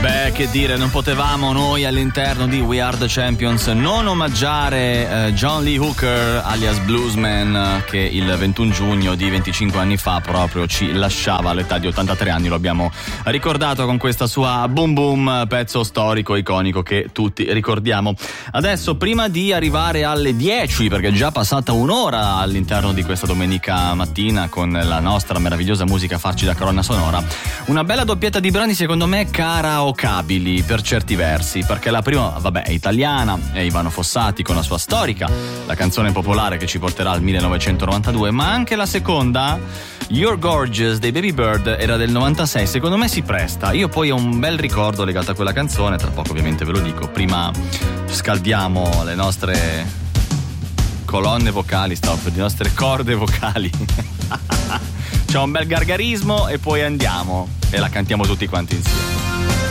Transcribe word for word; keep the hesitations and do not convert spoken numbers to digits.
Beh, che dire, non potevamo noi all'interno di We Are The Champions non omaggiare eh, John Lee Hooker alias Bluesman, che il ventuno giugno di venticinque anni fa proprio ci lasciava all'età di ottantatré anni. Lo abbiamo ricordato con questa sua Boom Boom, pezzo storico, iconico che tutti ricordiamo. Adesso, prima di arrivare alle dieci, perché è già passata un'ora all'interno di questa domenica mattina con la nostra meravigliosa musica a farci da colonna sonora, una bella doppietta di brani secondo me karaokabili per certi versi, perché la prima, vabbè, è italiana, è Ivano Fossati con la sua Storica, la canzone popolare che ci porterà al millenovecentonovantadue, ma anche la seconda, You're Gorgeous dei Baby Bird, era del novantasei. Secondo me si presta. Io poi ho un bel ricordo legato a quella canzone, tra poco ovviamente ve lo dico. Prima scaldiamo le nostre colonne vocali, stavo per dire, le nostre corde vocali. C'è un bel gargarismo e poi andiamo e la cantiamo tutti quanti insieme.